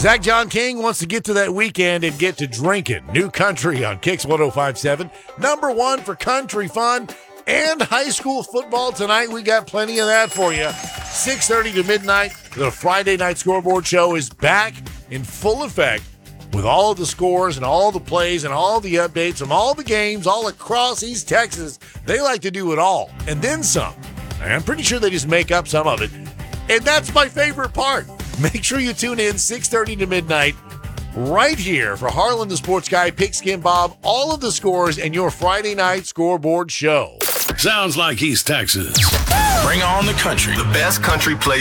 Zach John King wants to get to that weekend and get to drinking. New Country on Kicks 105.7. Number one for country fun and high school football tonight. We got plenty of that for you. 6:30 to midnight. The Friday Night Scoreboard Show is back in full effect with all of the scores and all the plays and all the updates from all the games all across East Texas. They like to do it all and then some. I'm pretty sure they just make up some of it. And that's my favorite part. Make sure you tune in 6:30 to midnight right here for Harlan the Sports Guy, Pigskin Bob, all of the scores, and your Friday Night Scoreboard Show. Sounds like East Texas. Bring on the country. The best country plays